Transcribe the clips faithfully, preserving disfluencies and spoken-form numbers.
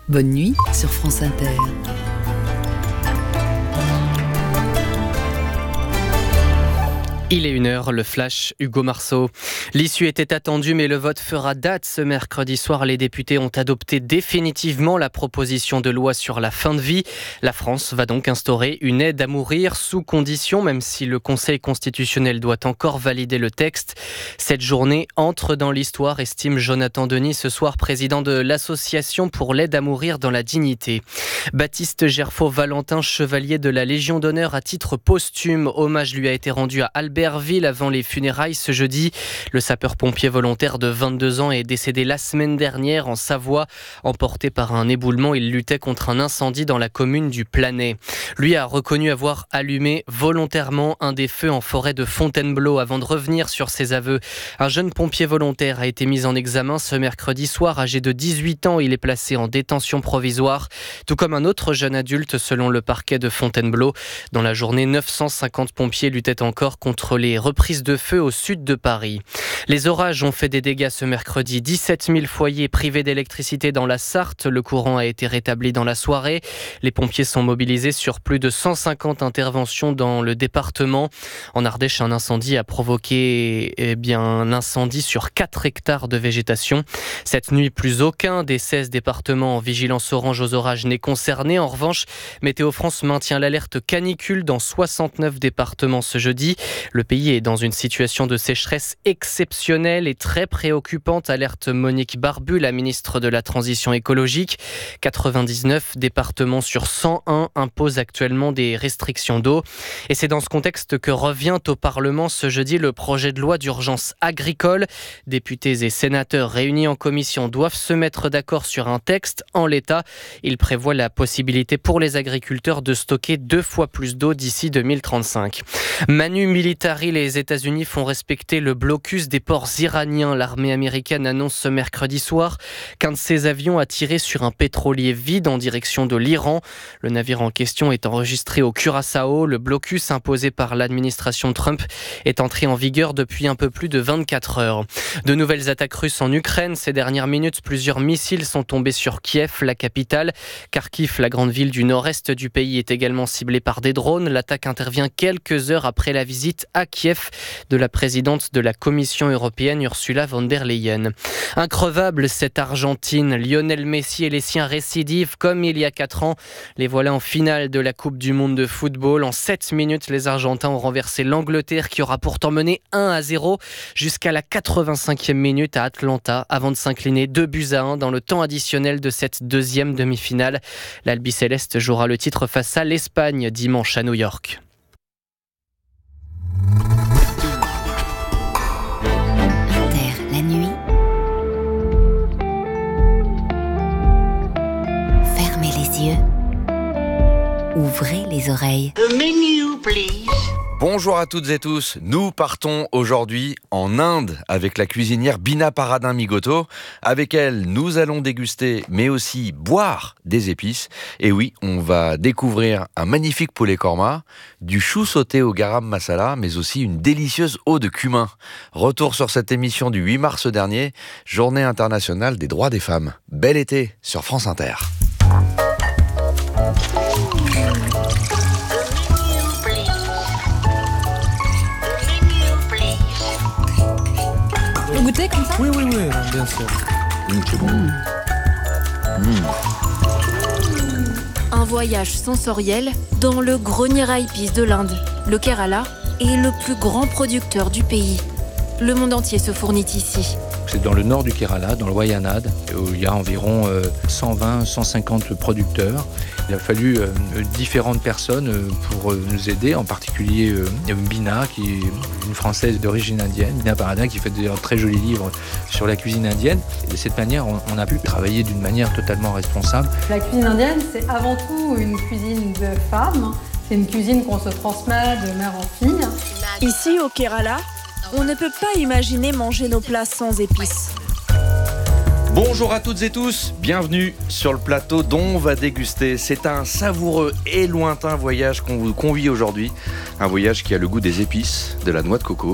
Bonne nuit sur France Inter. Il est une heure, le flash, Hugo Marceau. L'issue était attendue, mais le vote fera date. Ce mercredi soir, les députés ont adopté définitivement la proposition de loi sur la fin de vie. La France va donc instaurer une aide à mourir sous condition, même si le Conseil constitutionnel doit encore valider le texte. Cette journée entre dans l'histoire, estime Jonathan Denis, ce soir président de l'Association pour l'aide à mourir dans la dignité. Baptiste Gerfaut-Valentin, chevalier de la Légion d'honneur à titre posthume. Hommage lui a été rendu à Albert Berville avant les funérailles ce jeudi. Le sapeur-pompier volontaire de vingt-deux ans est décédé la semaine dernière en Savoie. Emporté par un éboulement, il luttait contre un incendie dans la commune du Planay. Lui a reconnu avoir allumé volontairement un des feux en forêt de Fontainebleau avant de revenir sur ses aveux. Un jeune pompier volontaire a été mis en examen ce mercredi soir. Âgé de dix-huit ans, il est placé en détention provisoire, tout comme un autre jeune adulte selon le parquet de Fontainebleau. Dans la journée, neuf cent cinquante pompiers luttaient encore contre les reprises de feu au sud de Paris. Les orages ont fait des dégâts ce mercredi. dix-sept mille foyers privés d'électricité dans la Sarthe. Le courant a été rétabli dans la soirée. Les pompiers sont mobilisés sur plus de cent cinquante interventions dans le département. En Ardèche, un incendie a provoqué eh bien, un incendie sur quatre hectares de végétation. Cette nuit, plus aucun des seize départements en vigilance orange aux orages n'est concerné. En revanche, Météo France maintient l'alerte canicule dans soixante-neuf départements ce jeudi. Le pays est dans une situation de sécheresse exceptionnelle et très préoccupante, alerte Monique Barbu, la ministre de la Transition écologique. quatre-vingt-dix-neuf départements sur cent un imposent actuellement des restrictions d'eau. Et c'est dans ce contexte que revient au Parlement ce jeudi le projet de loi d'urgence agricole. Députés et sénateurs réunis en commission doivent se mettre d'accord sur un texte. En l'état, il prévoit la possibilité pour les agriculteurs de stocker deux fois plus d'eau d'ici deux mille trente-cinq. Manu Militari, les États-Unis font respecter le blocus des ports iraniens. L'armée américaine annonce ce mercredi soir qu'un de ses avions a tiré sur un pétrolier vide en direction de l'Iran. Le navire en question est enregistré au Curaçao. Le blocus imposé par l'administration Trump est entré en vigueur depuis un peu plus de vingt-quatre heures. De nouvelles attaques russes en Ukraine. Ces dernières minutes, plusieurs missiles sont tombés sur Kiev, la capitale. Kharkiv, la grande ville du nord-est du pays, est également ciblée par des drones. L'attaque intervient quelques heures après la visite à Kiev de la présidente de la Commission européenne, Ursula von der Leyen. Increvable cette Argentine. Lionel Messi et les siens récidivent comme il y a quatre ans. Les voilà en finale de la Coupe du Monde de football. En sept minutes, les Argentins ont renversé l'Angleterre qui aura pourtant mené un à zéro jusqu'à la quatre-vingt-cinquième minute à Atlanta avant de s'incliner deux buts à un dans le temps additionnel de cette deuxième demi-finale. L'Albiceleste jouera le titre face à l'Espagne dimanche à New York. La nuit, fermez les yeux, ouvrez les oreilles. The menu, please. Bonjour à toutes et tous, nous partons aujourd'hui en Inde avec la cuisinière Bina Paradin-Migoto. Avec elle, nous allons déguster mais aussi boire des épices. Et oui, on va découvrir un magnifique poulet korma, du chou sauté au garam masala, mais aussi une délicieuse eau de cumin. Retour sur cette émission du huit mars dernier, Journée internationale des droits des femmes. Bel été sur France Inter. Vous goûtez comme ça ? Oui, oui, oui, bien sûr. Mmh, c'est bon. Mmh. Mmh. Un voyage sensoriel dans le grenier à épices de l'Inde. Le Kerala est le plus grand producteur du pays. Le monde entier se fournit ici. C'est dans le nord du Kerala, dans le Wayanad, où il y a environ cent vingt à cent cinquante producteurs. Il a fallu différentes personnes pour nous aider, en particulier Bina, qui est une Française d'origine indienne, Bina Paradin, qui fait des très jolis livres sur la cuisine indienne. Et de cette manière, on a pu travailler d'une manière totalement responsable. La cuisine indienne, c'est avant tout une cuisine de femmes. C'est une cuisine qu'on se transmet de mère en fille. Ici, au Kerala, on ne peut pas imaginer manger nos plats sans épices. Bonjour à toutes et tous, bienvenue sur le plateau dont on va déguster. C'est un savoureux et lointain voyage qu'on vous convie aujourd'hui. Un voyage qui a le goût des épices, de la noix de coco,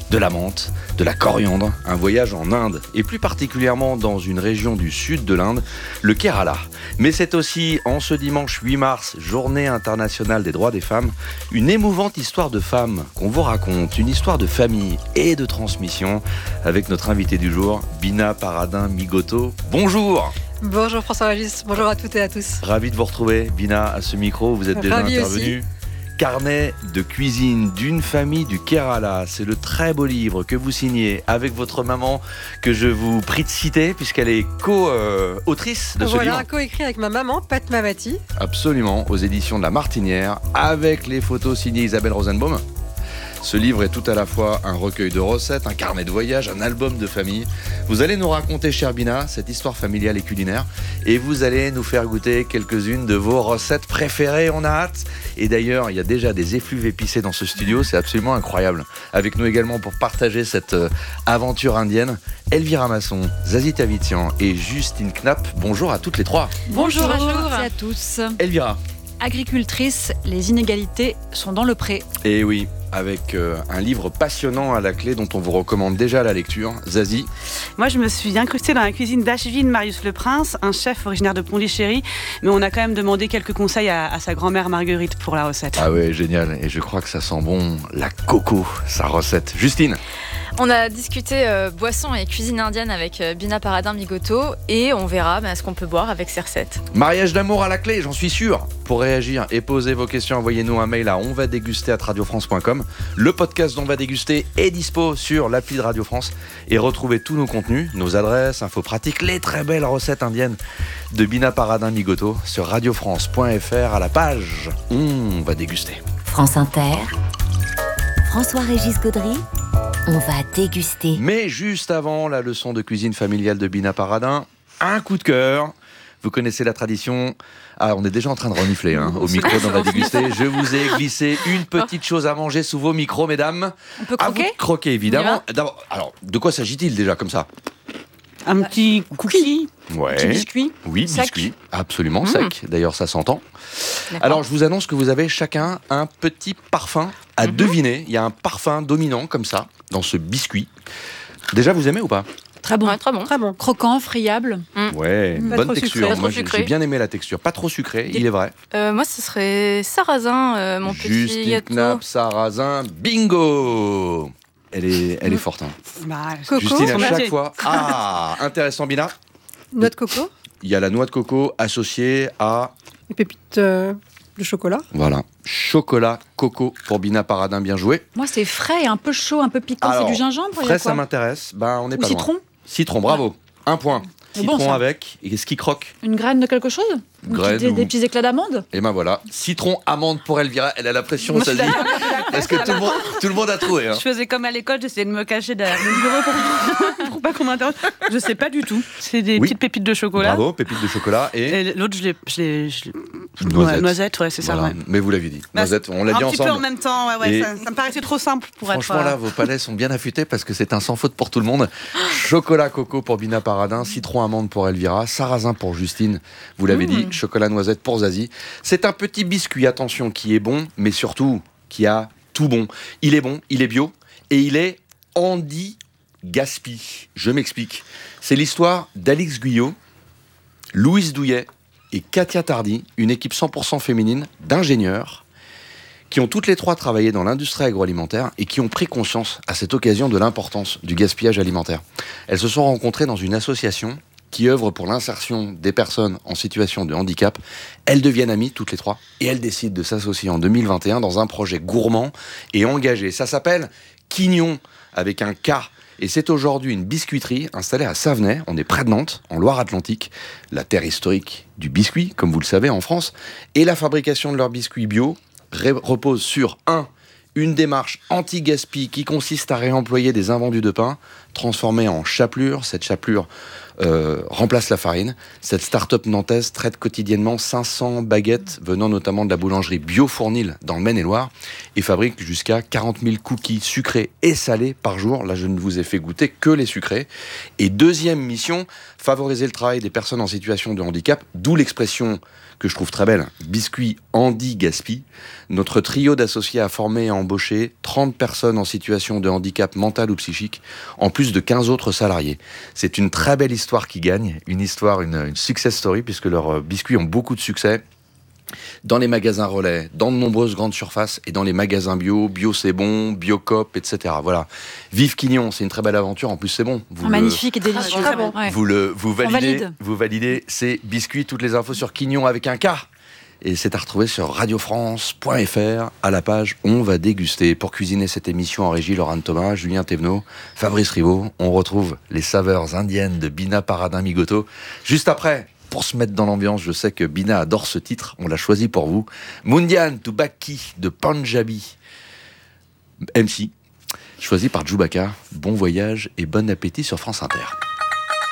de la menthe, de la coriandre, un voyage en Inde et plus particulièrement dans une région du sud de l'Inde, le Kerala. Mais c'est aussi en ce dimanche huit mars, journée internationale des droits des femmes, une émouvante histoire de femme qu'on vous raconte, une histoire de famille et de transmission avec notre invité du jour, Bina Paradin-Migoto. Bonjour. Bonjour François-Régis, bonjour à toutes et à tous. Ravi de vous retrouver, Bina, à ce micro, vous êtes déjà Ravi intervenu. Aussi. Carnet de cuisine d'une famille du Kerala. C'est le très beau livre que vous signez avec votre maman, que je vous prie de citer, puisqu'elle est co-autrice de ce voilà, livre. Voilà, co-écrit avec ma maman, Pat Mavati. Absolument, aux éditions de La Martinière, avec les photos signées Isabelle Rosenbaum. Ce livre est tout à la fois un recueil de recettes, un carnet de voyage, un album de famille. Vous allez nous raconter, chère Bina, cette histoire familiale et culinaire. Et vous allez nous faire goûter quelques-unes de vos recettes préférées. On a hâte. Et d'ailleurs, il y a déjà des effluves épicés dans ce studio. C'est absolument incroyable. Avec nous également pour partager cette euh, aventure indienne, Elvira Masson, Zazie Tavitian et Justine Knapp. Bonjour à toutes les trois. Bonjour, Bonjour à tous. Elvira. Agricultrice, les inégalités sont dans le pré. Et oui, avec euh, un livre passionnant à la clé dont on vous recommande déjà la lecture. Zazie. Moi, je me suis incrustée dans la cuisine d'Ashvin Marius Le Prince, un chef originaire de Pondichéry, mais on a quand même demandé quelques conseils à, à sa grand-mère Marguerite pour la recette. Ah ouais, génial. Et je crois que ça sent bon la coco, sa recette. Justine. On a discuté euh, boisson et cuisine indienne avec euh, Bina Paradin-Migoto et on verra bah, ce qu'on peut boire avec ces recettes. Mariage d'amour à la clé, j'en suis sûr. Pour réagir et poser vos questions, envoyez-nous un mail à onvadéguster arobase radio france point com. Le podcast d'On va déguster est dispo sur l'appli de Radio France et retrouvez tous nos contenus, nos adresses, infos pratiques, les très belles recettes indiennes de Bina Paradin-Migoto sur radiofrance point f r à la page On va déguster. France Inter, François-Régis Gaudry. On va déguster. Mais juste avant la leçon de cuisine familiale de Bina Paradin, un coup de cœur. Vous connaissez la tradition. Ah, on est déjà en train de renifler hein, au micro d'On va déguster. Je vous ai glissé une petite chose à manger sous vos micros, mesdames. On peut croquer ? À vous de croquer, évidemment. D'abord, alors, de quoi s'agit-il déjà comme ça ? Un petit cookie, ouais. Un petit biscuit. Oui, sec. biscuit, absolument mmh. sec. D'ailleurs, ça s'entend. D'accord. Alors, je vous annonce que vous avez chacun un petit parfum à mmh. deviner. Il y a un parfum dominant comme ça dans ce biscuit. Déjà, vous aimez ou pas ? Très bon. Ouais, très bon. Très bon. Croquant, friable. Mmh. Ouais, Pas bonne texture. Sucré. Moi, j'ai, j'ai bien aimé la texture. Pas trop sucré, il est vrai. Euh, moi, ce serait sarrasin, euh, mon Justine petit gâteau. Knapp, sarrasin, bingo. Elle est, elle est forte. Hein. Bah, Coco. Justine, à chaque fois. Ah, intéressant, Bina. Noix de coco. Il y a la noix de coco associée à... Les pépites euh, de chocolat. Voilà. Chocolat, coco pour Bina Paradin, bien joué. Moi, c'est frais, un peu chaud, un peu piquant. Alors, c'est du gingembre. Frais, ça m'intéresse. Ben, on n'est Ou pas citron. loin. Citron, bravo. Un point. C'est Citron bon, avec. Et ce qui croque. Une graine de quelque chose Une Graine petite- des, ou- des petits éclats d'amande. Et ben voilà. Citron, amande pour Elvira. Elle a la pression, ça dit. Parce que tout le monde, tout le monde a trouvé. Hein. Je faisais comme à l'école, j'essayais de me cacher derrière le bureau pour, pour pas qu'on m'interroge. Je sais pas du tout. C'est des Oui. petites pépites de chocolat. Bravo, pépites de chocolat et, Et l'autre, je l'ai. Je l'ai, je l'ai- Noisette. Ouais, noisette, ouais, c'est ça. Voilà. Ouais. Mais vous l'aviez dit. Noisette, on l'a dit un petit peu ensemble. en même temps, ouais, ouais, Et- ça, ça me paraissait trop simple pour Franchement, être. euh, là, vos palais sont bien affûtés parce que c'est un sans faute pour tout le monde. Chocolat coco pour Bina Paradin, citron amande pour Elvira, sarrasin pour Justine, vous l'avez Mmh. dit, chocolat noisette pour Zazie. C'est un petit biscuit, attention, qui est bon, mais surtout qui a tout bon. Il est bon, il est bio et il est anti-gaspi. Je m'explique. C'est l'histoire d'Alix Guyot, Louise Douillet et Katia Tardy, une équipe cent pour cent féminine d'ingénieurs qui ont toutes les trois travaillé dans l'industrie agroalimentaire et qui ont pris conscience à cette occasion de l'importance du gaspillage alimentaire. Elles se sont rencontrées dans une association qui œuvre pour l'insertion des personnes en situation de handicap. Elles deviennent amies, toutes les trois, et elles décident de s'associer en deux mille vingt et un dans un projet gourmand et engagé. Ça s'appelle Quignon, avec un K. Et c'est aujourd'hui une biscuiterie installée à Savenay, on est près de Nantes, en Loire-Atlantique, la terre historique du biscuit, comme vous le savez, en France. Et la fabrication de leurs biscuits bio ré- repose sur un une démarche anti-gaspi qui consiste à réemployer des invendus de pain transformée en chapelure. Cette chapelure euh, remplace la farine. Cette start-up nantaise traite quotidiennement cinq cents baguettes venant notamment de la boulangerie Bio-Fournil dans le Maine-et-Loire et fabrique jusqu'à quarante mille cookies sucrés et salés par jour. Là, je ne vous ai fait goûter que les sucrés. Et deuxième mission, favoriser le travail des personnes en situation de handicap, d'où l'expression que je trouve très belle, biscuit Handi Gaspi. Notre trio d'associés a formé et embauché trente personnes en situation de handicap mental ou psychique, en plus de quinze autres salariés. C'est une très belle histoire qui gagne, une histoire, une, une success story, puisque leurs biscuits ont beaucoup de succès dans les magasins relais, dans de nombreuses grandes surfaces et dans les magasins bio, bio c'est bon, Biocop, et cetera. Voilà. Vive Quignon, c'est une très belle aventure. En plus, c'est bon. Vous Magnifique le... et délicieux. Ah, bon. Ouais. Vous le, vous validez, valide. vous validez ces biscuits. Toutes les infos sur Quignon avec un K. Et c'est à retrouver sur radio france point f r à la page On va déguster. Pour cuisiner cette émission en régie, Laurent Thomas, Julien Thévenot, Fabrice Rivaud. On retrouve les saveurs indiennes de Bina Paradin Migoto juste après. Pour se mettre dans l'ambiance, je sais que Bina adore ce titre, on l'a choisi pour vous. Mundian to Baki de Punjabi M C, choisi par Djoubaka. Bon voyage et bon appétit sur France Inter.